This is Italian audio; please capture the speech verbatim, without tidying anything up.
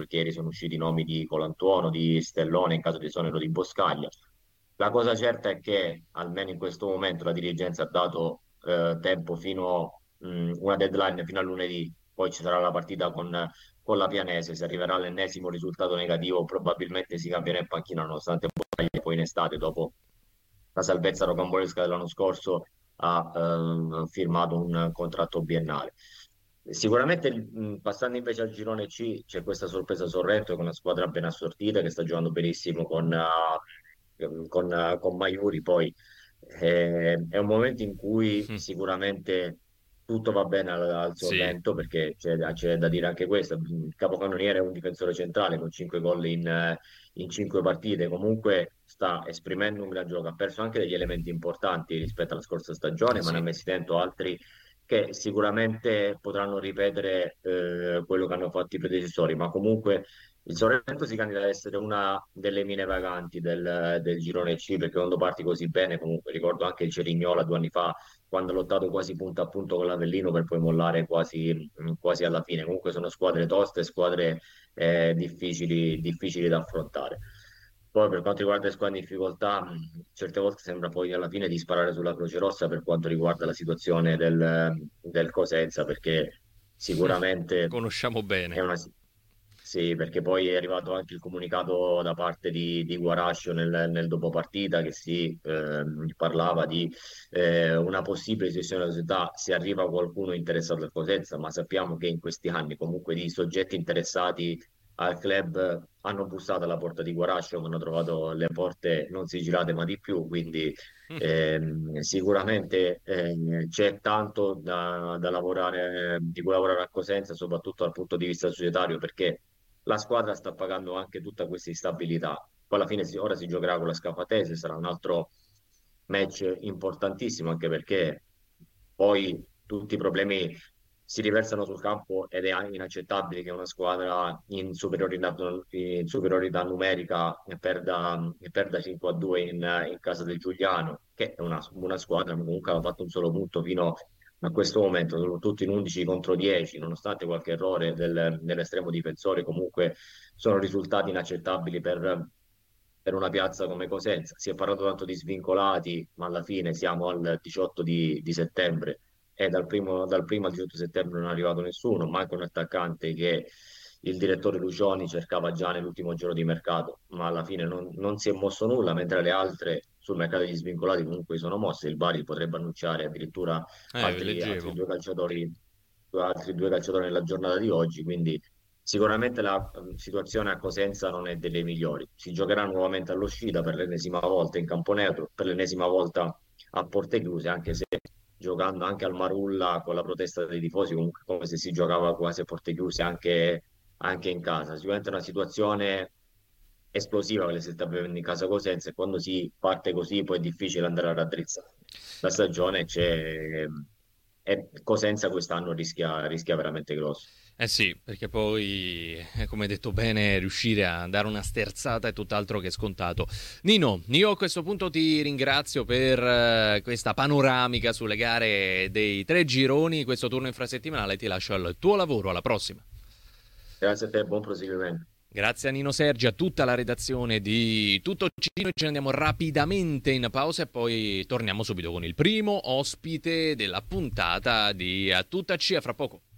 perché ieri sono usciti i nomi di Colantuono, di Stellone in caso di esonero di Boscaglia. La cosa certa è che almeno in questo momento la dirigenza ha dato eh, tempo fino mh, una deadline fino a lunedì, poi ci sarà la partita con, con la Pianese, se arriverà l'ennesimo risultato negativo probabilmente si cambierà in panchina nonostante poi in estate dopo la salvezza rocambolesca dell'anno scorso ha ehm, firmato un contratto biennale. Sicuramente, mh, passando invece al girone C, c'è questa sorpresa Sorrento, che è una squadra ben assortita, che sta giocando benissimo con, eh, con, eh, con Maiuri. Poi eh, è un momento in cui Mm, sicuramente tutto va bene al, al sì. Sorrento, perché c'è c'è da dire anche questo. Il capocannoniere è un difensore centrale con cinque gol in, eh, in cinque partite, comunque sta esprimendo un gran gioco, ha perso anche degli elementi importanti rispetto alla scorsa Eh stagione, ma ne ha sì. messi dentro altri che sicuramente potranno ripetere eh, quello che hanno fatto i predecessori, ma comunque il Sorrento si candida ad essere una delle mine vaganti del, del girone C, perché quando parti così bene, comunque ricordo anche il Cerignola due anni fa, quando ha lottato quasi punto a punto con l'Avellino per poi mollare quasi, quasi alla fine. Comunque sono squadre toste, squadre eh, difficili, difficili da affrontare. Poi per quanto riguarda le squadre in difficoltà, mh, certe volte sembra poi alla fine di sparare sulla Croce Rossa per quanto riguarda la situazione del, del Cosenza, perché sicuramente Conosciamo è bene. una... Sì, perché poi è arrivato anche il comunicato da parte di, di Guarascio nel, nel dopopartita che si ehm, parlava di eh, una possibile cessione della società se arriva qualcuno interessato al Cosenza, ma sappiamo che in questi anni comunque di soggetti interessati al club hanno bussato alla porta di Guarascio, ma hanno trovato le porte non sigillate ma di più, quindi ehm, sicuramente eh, c'è tanto da, da lavorare, di cui lavorare a Cosenza, soprattutto dal punto di vista societario, perché la squadra sta pagando anche tutta questa instabilità. Poi alla fine si- ora si giocherà con la Scafatese, sarà un altro match importantissimo, anche perché poi tutti i problemi si riversano sul campo ed è inaccettabile che una squadra in superiorità, in superiorità numerica perda, perda cinque a due in, in casa del Giuliano, che è una, una squadra che comunque ha fatto un solo punto fino a questo momento, sono tutti in undici contro dieci, nonostante qualche errore del- dell'estremo difensore, comunque sono risultati inaccettabili per, per una piazza come Cosenza. Si è parlato tanto di svincolati, ma alla fine siamo al diciotto di, di settembre e dal primo, dal primo al diciotto settembre non è arrivato nessuno, manca un attaccante che il direttore Lucioni cercava già nell'ultimo giorno di mercato, ma alla fine non, non si è mosso nulla, mentre le altre sul mercato degli svincolati comunque sono mosse. Il Bari potrebbe annunciare addirittura Eh, altri, altri leggevo. due calciatori, altri due calciatori nella giornata di oggi, quindi sicuramente la eh, situazione a Cosenza non è delle migliori. Si giocherà nuovamente all'uscita per l'ennesima volta in campo neutro, per l'ennesima volta a porte chiuse, anche se giocando anche al Marulla con la protesta dei tifosi, comunque come se si giocava quasi a porte chiuse anche, anche in casa. Sicuramente è una situazione esplosiva che si sta vivendo in casa Cosenza, e quando si parte così poi è difficile andare a raddrizzare. La stagione c'è e Cosenza quest'anno rischia, rischia veramente grosso. Eh sì, perché poi, eh, come hai detto bene, riuscire a dare una sterzata è tutt'altro che scontato. Nino, io a questo punto ti ringrazio per eh, questa panoramica sulle gare dei tre gironi, questo turno infrasettimanale, ti lascio al tuo lavoro, alla prossima. Grazie a te, buon proseguimento. Grazie a Nino Sergi, a tutta la redazione di Tutto Cino, ci andiamo rapidamente in pausa e poi torniamo subito con il primo ospite della puntata di A Tutta C, a fra poco.